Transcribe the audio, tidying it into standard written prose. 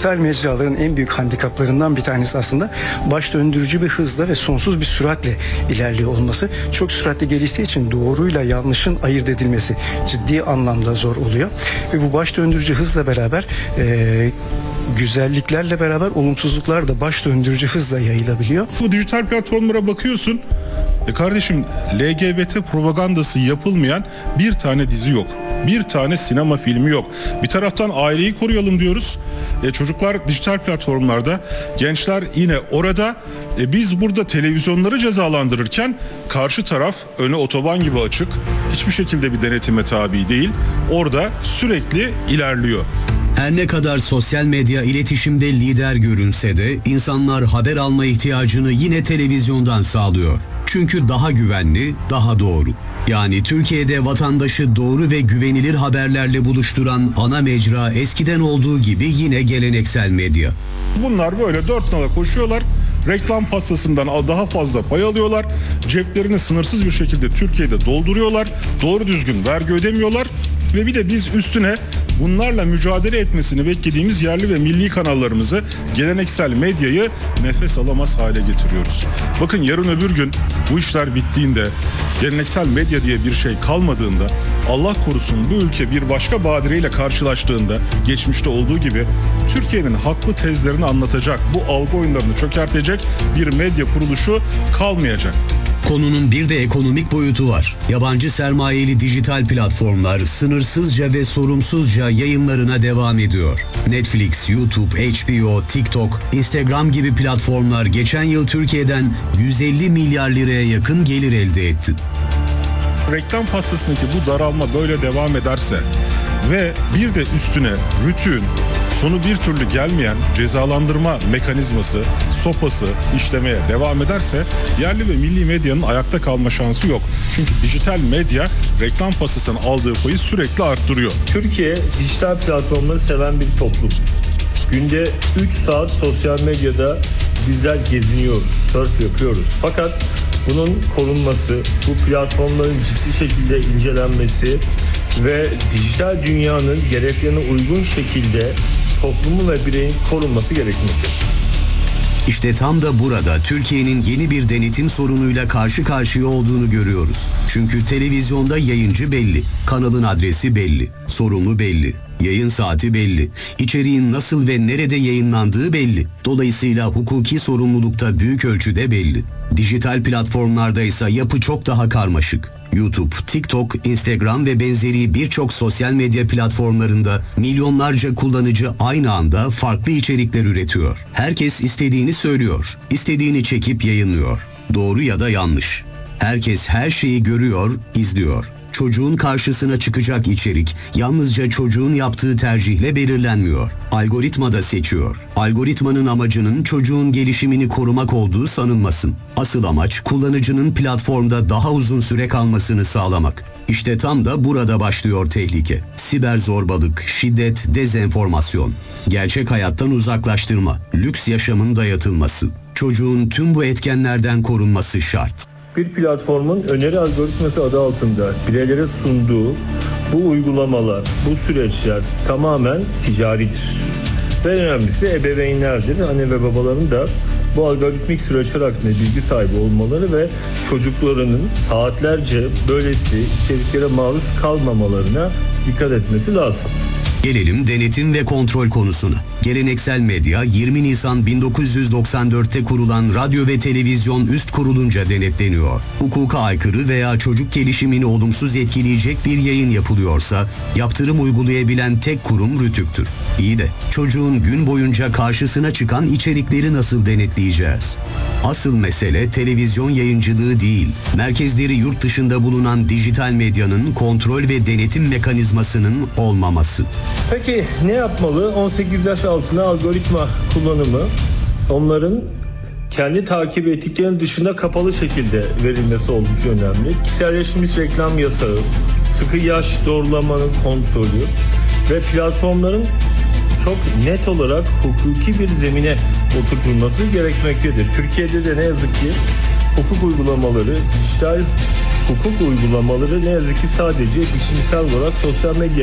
dijital mecraların en büyük handikaplarından bir tanesi aslında baş döndürücü bir hızla ve sonsuz bir süratle ilerliyor olması. Çok süratle geliştiği için doğruyla yanlışın ayırt edilmesi ciddi anlamda zor oluyor. Ve bu baş döndürücü hızla beraber güzelliklerle beraber olumsuzluklar da baş döndürücü hızla yayılabiliyor. Bu dijital platformlara bakıyorsun. Kardeşim, LGBT propagandası yapılmayan bir tane dizi yok. Bir tane sinema filmi yok. Bir taraftan aileyi koruyalım diyoruz. Çocuklar dijital platformlarda, gençler yine orada. Biz burada televizyonları cezalandırırken karşı taraf önü otoban gibi açık. Hiçbir şekilde bir denetime tabi değil. Orada sürekli ilerliyor. Her ne kadar sosyal medya iletişimde lider görünse de insanlar haber alma ihtiyacını yine televizyondan sağlıyor. Çünkü daha güvenli, daha doğru. Yani Türkiye'de vatandaşı doğru ve güvenilir haberlerle buluşturan ana mecra eskiden olduğu gibi yine geleneksel medya. Bunlar böyle dört nala koşuyorlar. Reklam pastasından daha fazla pay alıyorlar. Ceplerini sınırsız bir şekilde Türkiye'de dolduruyorlar. Doğru düzgün vergi ödemiyorlar. Ve bir de biz üstüne bunlarla mücadele etmesini beklediğimiz yerli ve milli kanallarımızı, geleneksel medyayı nefes alamaz hale getiriyoruz. Bakın, yarın öbür gün bu işler bittiğinde, geleneksel medya diye bir şey kalmadığında, Allah korusun bu ülke bir başka badireyle karşılaştığında, geçmişte olduğu gibi Türkiye'nin haklı tezlerini anlatacak, bu algı oyunlarını çökertecek bir medya kuruluşu kalmayacak. Konunun bir de ekonomik boyutu var. Yabancı sermayeli dijital platformlar sınırsızca ve sorumsuzca yayınlarına devam ediyor. Netflix, YouTube, HBO, TikTok, Instagram gibi platformlar geçen yıl Türkiye'den 150 milyar liraya yakın gelir elde etti. Reklam pastasındaki bu daralma böyle devam ederse ve bir de üstüne rütün, sonu bir türlü gelmeyen cezalandırma mekanizması, sopası işlemeye devam ederse yerli ve milli medyanın ayakta kalma şansı yok. Çünkü dijital medya reklam pastasından aldığı payı sürekli arttırıyor. Türkiye dijital platformları seven bir toplum. Günde 3 saat sosyal medyada bizler geziniyoruz, surf yapıyoruz. Fakat bunun korunması, bu platformların ciddi şekilde incelenmesi ve dijital dünyanın gereklerine uygun şekilde toplumun ve bireyin korunması gerekmektedir. İşte tam da burada Türkiye'nin yeni bir denetim sorunuyla karşı karşıya olduğunu görüyoruz. Çünkü televizyonda yayıncı belli, kanalın adresi belli, sorumlu belli, yayın saati belli, içeriğin nasıl ve nerede yayınlandığı belli. Dolayısıyla hukuki sorumluluk da büyük ölçüde belli. Dijital platformlarda ise yapı çok daha karmaşık. YouTube, TikTok, Instagram ve benzeri birçok sosyal medya platformlarında milyonlarca kullanıcı aynı anda farklı içerikler üretiyor. Herkes istediğini söylüyor, istediğini çekip yayınlıyor. Doğru ya da yanlış. Herkes her şeyi görüyor, izliyor. Çocuğun karşısına çıkacak içerik yalnızca çocuğun yaptığı tercihle belirlenmiyor. Algoritma da seçiyor. Algoritmanın amacının çocuğun gelişimini korumak olduğu sanılmasın. Asıl amaç kullanıcının platformda daha uzun süre kalmasını sağlamak. İşte tam da burada başlıyor tehlike. Siber zorbalık, şiddet, dezenformasyon, gerçek hayattan uzaklaştırma, lüks yaşamın dayatılması. Çocuğun tüm bu etkenlerden korunması şart. Bir platformun öneri algoritması adı altında bireylere sunduğu bu uygulamalar, bu süreçler tamamen ticaridir. Ve önemlisi ebeveynlerdir. Anne ve babaların da bu algoritmik süreçler hakkında bilgi sahibi olmaları ve çocuklarının saatlerce böylesi içeriklere maruz kalmamalarına dikkat etmesi lazım. Gelelim denetim ve kontrol konusuna. Geleneksel medya 20 Nisan 1994'te kurulan Radyo ve Televizyon Üst Kurulu'nca denetleniyor. Hukuka aykırı veya çocuk gelişimini olumsuz etkileyecek bir yayın yapılıyorsa yaptırım uygulayabilen tek kurum RTÜK'tür. İyi de çocuğun gün boyunca karşısına çıkan içerikleri nasıl denetleyeceğiz? Asıl mesele televizyon yayıncılığı değil, merkezleri yurt dışında bulunan dijital medyanın kontrol ve denetim mekanizmasının olmaması. Peki ne yapmalı? 18 yaş altına algoritma kullanımı onların kendi takip ettiklerinin dışında kapalı şekilde verilmesi oldukça önemli. Kişiselleşmiş reklam yasağı, sıkı yaş doğrulamanın kontrolü ve platformların çok net olarak hukuki bir zemine oturtulması gerekmektedir. Türkiye'de de ne yazık ki hukuk uygulamaları, dijital hukuk uygulamaları ne yazık ki sadece biçimsel olarak sosyal medya